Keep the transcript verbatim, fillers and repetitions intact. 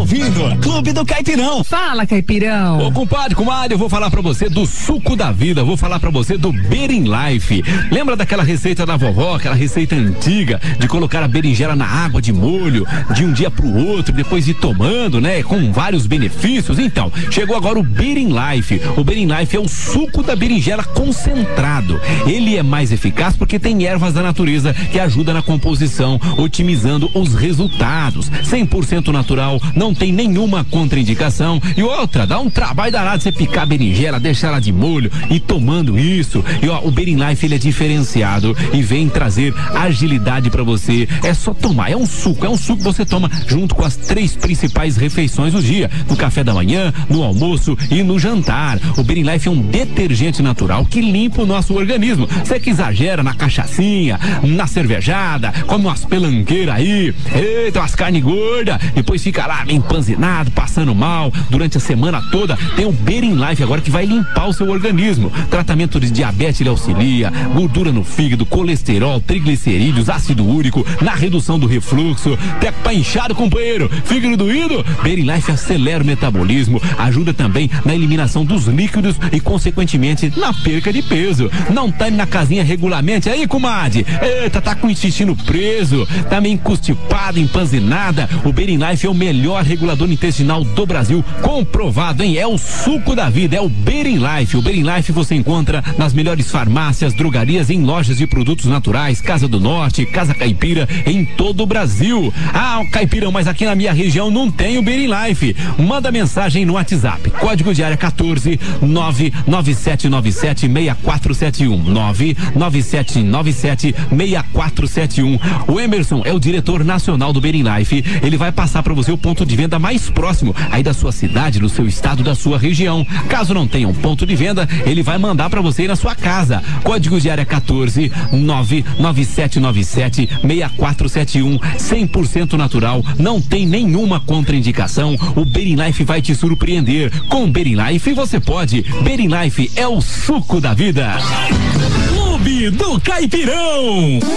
ouvindo Clube do Caipirão. Fala, Caipirão. Ô, compadre, comadre, eu vou falar pra você do suco da vida, vou falar pra você do Berin Life. Lembra daquela receita da vovó, aquela receita antiga de colocar a berinjela na água de molho, de um dia pro outro, depois ir tomando, né? Com vários benefícios. Então, chegou agora o Berin Life. O Berin Life é o suco da berinjela concentrado. Ele é mais eficaz porque tem ervas da natureza que ajudam na composição, otimizando os resultados. cem por cento natural, não tem nenhuma contraindicação. E outra, dá um trabalho danado você picar a berinjela, deixar ela de molho e tomando isso. E ó, o Berin Life, ele é diferenciado e vem trazer agilidade pra você. É só tomar, é um suco, é um suco que você toma junto com as três principais refeições do dia, no café da manhã, no almoço e no jantar. O Berin Life é um detergente natural que limpa o nosso organismo. Você que exagera na cachaçinha, na cervejada, come umas pelanqueiras aí, eita, umas carnes gordas, depois fica lá meio empanzinado, passando mal durante a semana toda. Tem o Berin Life agora que vai limpar o seu organismo. Tratamento de diabetes ele auxilia, gordura no fígado, colesterol, triglicerídeos, ácido úrico, na redução do refluxo. Até pra inchado, companheiro, fígado doído, Berin Life acelera o metabolismo, ajuda também na eliminação dos líquidos e consequentemente na perca de peso. Não tá indo na casinha regularmente aí, comadre? Eita, tá com o intestino preso, tá meio constipada, empanzinada. O Berin Life é o melhor regulador intestinal do Brasil, comprovado, hein? É o suco da vida, é o Berin Life. O Berin Life você encontra nas melhores farmácias, drogarias, em lojas de produtos naturais, Casa do Norte, Casa Caipira, em todo o Brasil. Ah, Caipirão, mas aqui na minha região não tem o Berin Life. Manda mensagem no WhatsApp, código de área quatorze nove nove sete nove sete seis quatro sete um nove nove sete nove sete seis quatro sete um. O Emerson é o diretor nacional do Berin Life. Ele vai passar para você o ponto de venda mais próximo aí da sua cidade, do seu estado, da sua região. Caso não tenha um ponto de venda, ele vai mandar para você ir na sua casa. Código de área quatorze nove nove sete nove sete seis quatro sete um. cem por cento natural, não tem nenhuma contraindicação. O Berin Life vai te surpreender. Com o Berin Life você pode. Berin Life é o suco da vida. Clube do Caipirão.